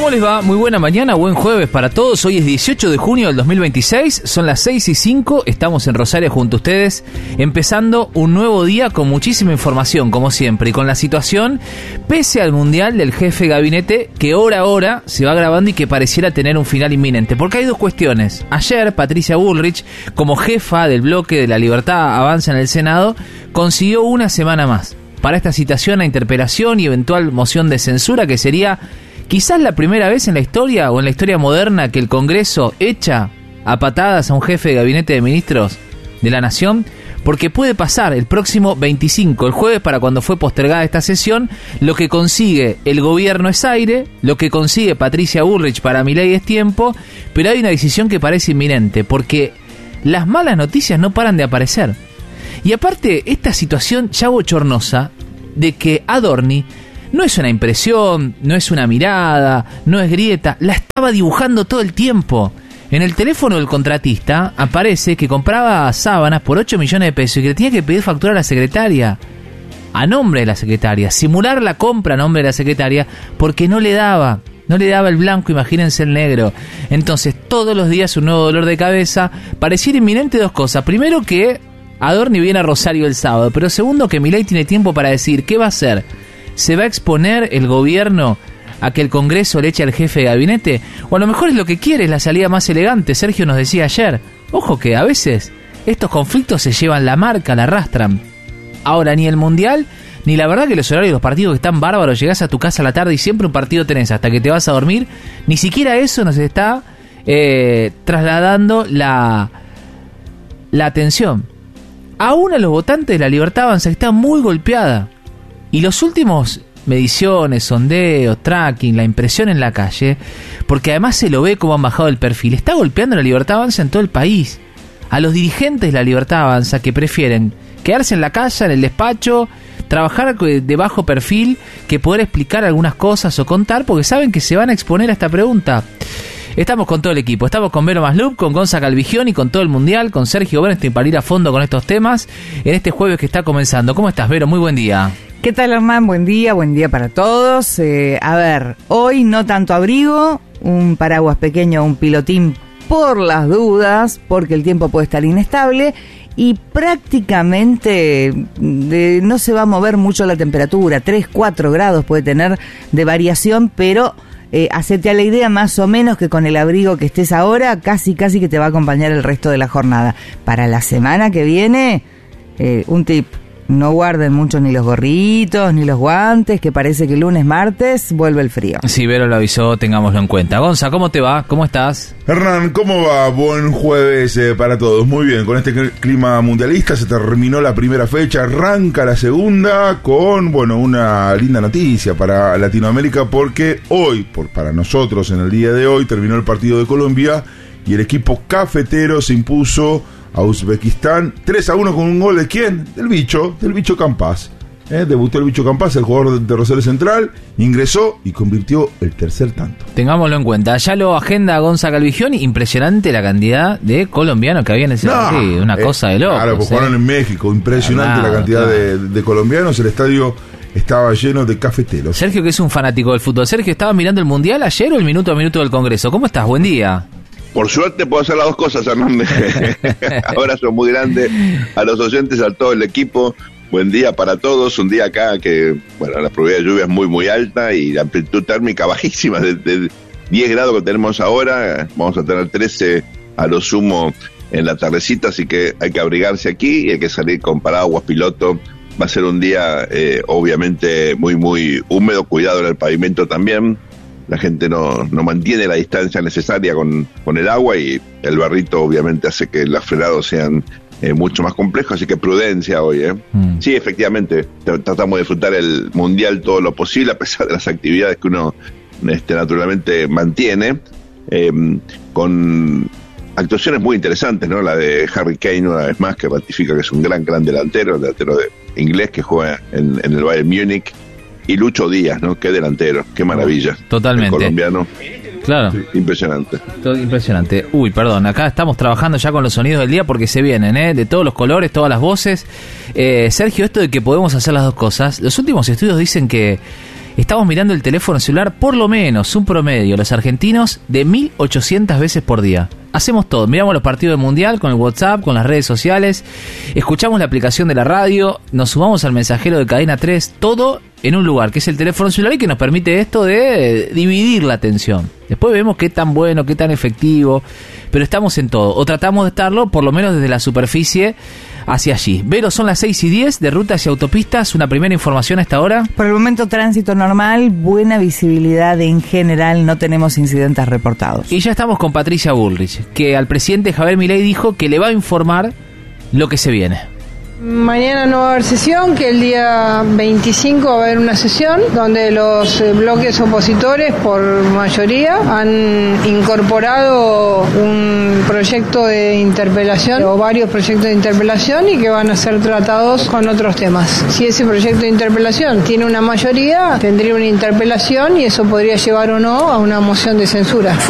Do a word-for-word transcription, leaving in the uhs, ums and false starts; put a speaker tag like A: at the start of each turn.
A: ¿Cómo les va? Muy buena mañana, buen jueves para todos. Hoy es dieciocho de junio del dos mil veintiséis, son las seis y cinco, estamos en Rosario junto a ustedes, empezando un nuevo día con muchísima información, como siempre, y con la situación, pese al mundial del jefe de gabinete, que hora a hora se va grabando y que pareciera tener un final inminente. Porque hay dos cuestiones. Ayer, Patricia Bullrich, como jefa del bloque de La Libertad Avanza en el Senado, consiguió una semana más para esta citación a interpelación y eventual moción de censura, que sería quizás la primera vez en la historia o en la historia moderna que el Congreso echa a patadas a un jefe de gabinete de ministros de la Nación, porque puede pasar el próximo veinticinco, el jueves, para cuando fue postergada esta sesión. Lo que consigue el gobierno es aire, lo que consigue Patricia Bullrich para Milei es tiempo, pero hay una decisión que parece inminente, porque las malas noticias no paran de aparecer. Y aparte, esta situación ya bochornosa de que Adorni no es una impresión, no es una mirada, no es grieta, la estaba dibujando todo el tiempo. En el teléfono del contratista aparece que compraba sábanas por ocho millones de pesos y que le tenía que pedir factura a la secretaria, a nombre de la secretaria, simular la compra a nombre de la secretaria, porque no le daba, no le daba el blanco, imagínense el negro. Entonces todos los días un nuevo dolor de cabeza. Pareciera inminente dos cosas: primero, que Adorni viene a Rosario el sábado, pero segundo, que Milei tiene tiempo para decir qué va a hacer. ¿Se va a exponer el gobierno a que el Congreso le eche al jefe de gabinete? O a lo mejor es lo que quiere, es la salida más elegante. Sergio nos decía ayer, ojo que a veces estos conflictos se llevan la marca, la arrastran. Ahora, ni el Mundial, ni la verdad que los horarios de los partidos que están bárbaros, llegás a tu casa a la tarde y siempre un partido tenés hasta que te vas a dormir, ni siquiera eso nos está eh, trasladando la, la atención. Aún a los votantes de La Libertad Avanza, que está muy golpeada. Y los últimos mediciones, sondeos, tracking, la impresión en la calle, porque además se lo ve como han bajado el perfil, está golpeando La Libertad Avanza en todo el país. A los dirigentes de La Libertad Avanza, que prefieren quedarse en la casa, en el despacho, trabajar de bajo perfil, que poder explicar algunas cosas o contar, porque saben que se van a exponer a esta pregunta. Estamos con todo el equipo, estamos con Vero Maslup, con Gonza Calvigioni, con todo el Mundial, con Sergio Bernstein para ir a fondo con estos temas en este jueves que está comenzando. ¿Cómo estás, Vero? Muy buen día.
B: ¿Qué tal, Hernán? Buen día, buen día para todos. Eh, a ver, hoy no tanto abrigo, un paraguas pequeño, un pilotín por las dudas, porque el tiempo puede estar inestable y prácticamente de, no se va a mover mucho la temperatura, tres, cuatro grados puede tener de variación, pero eh, hacete a la idea más o menos que con el abrigo que estés ahora, casi casi que te va a acompañar el resto de la jornada. Para la semana que viene, eh, un tip: no guarden mucho ni los gorritos, ni los guantes, que parece que lunes, martes, vuelve el frío.
A: Sí, Vero lo avisó, tengámoslo en cuenta. Gonza, ¿cómo te va? ¿Cómo estás?
C: Hernán, ¿cómo va? Buen jueves eh, para todos. Muy bien, con este clima mundialista se terminó la primera fecha, arranca la segunda con, bueno, una linda noticia para Latinoamérica, porque hoy, por, para nosotros en el día de hoy, terminó el partido de Colombia y el equipo cafetero se impuso a Uzbekistán tres a uno con un gol de ¿quién? Del bicho, del bicho Campas. Eh, debutó el bicho Campas, el jugador de Rosario Central, ingresó y convirtió el tercer tanto.
A: Tengámoslo en cuenta. Ya lo agenda Gonza Calvigioni. Impresionante la cantidad de colombianos que había en ese partido. No, una eh, cosa de locos.
C: Claro, pues jugaron eh. en México. Impresionante claro, la cantidad claro. de, de colombianos. El estadio estaba lleno de cafeteros.
A: Sergio, que es un fanático del fútbol. Sergio, ¿estabas mirando el Mundial ayer o el minuto a minuto del Congreso? ¿Cómo estás? Buen día.
D: Por suerte puedo hacer las dos cosas, Hernández. Abrazo muy grande a los oyentes, a todo el equipo. Buen día para todos. Un día acá que, bueno, la probabilidad de lluvia es muy, muy alta y la amplitud térmica bajísima, de, de diez grados que tenemos ahora. Vamos a tener trece a lo sumo en la tardecita, así que hay que abrigarse aquí y hay que salir con paraguas, piloto. Va a ser un día, eh, obviamente, muy, muy húmedo. Cuidado en el pavimento también. La gente no, no mantiene la distancia necesaria con, con el agua y el barrito obviamente hace que los frenados sean eh, mucho más complejos, así que prudencia hoy. ¿eh? Mm. Sí, efectivamente, tratamos de disfrutar el Mundial todo lo posible, a pesar de las actividades que uno este, naturalmente mantiene, eh, con actuaciones muy interesantes, ¿no? La de Harry Kane, una vez más, que ratifica que es un gran, gran delantero, delantero de inglés que juega en, en el Bayern Múnich. Y Lucho Díaz, ¿no? Qué delantero, qué maravilla.
A: Totalmente.
D: El colombiano.
A: Claro.
D: Sí, impresionante.
A: Todo impresionante. Uy, perdón, acá estamos trabajando ya con los sonidos del día porque se vienen, ¿eh? De todos los colores, todas las voces. Eh, Sergio, esto de que podemos hacer las dos cosas, los últimos estudios dicen que estamos mirando el teléfono celular por lo menos, un promedio, los argentinos, de mil ochocientas veces por día. Hacemos todo, miramos los partidos del Mundial con el WhatsApp, con las redes sociales, escuchamos la aplicación de la radio, nos sumamos al mensajero de Cadena tres, todo en un lugar, que es el teléfono celular y que nos permite esto de dividir la atención. Después vemos qué tan bueno, qué tan efectivo, pero estamos en todo, o tratamos de estarlo, por lo menos desde la superficie hacia allí. Vero, son las seis y diez de Rutas y Autopistas, una primera información a esta hora.
B: Por el momento tránsito normal, buena visibilidad en general, no tenemos incidentes reportados.
A: Y ya estamos con Patricia Bullrich, que al presidente Javier Milei dijo que le va a informar lo que se viene.
E: Mañana no va a haber sesión, que el día veinticinco va a haber una sesión donde los eh, bloques opositores por mayoría han incorporado un proyecto de interpelación o varios proyectos de interpelación y que van a ser tratados con otros temas. Si ese proyecto de interpelación tiene una mayoría, tendría una interpelación y eso podría llevar o no a una moción de censura.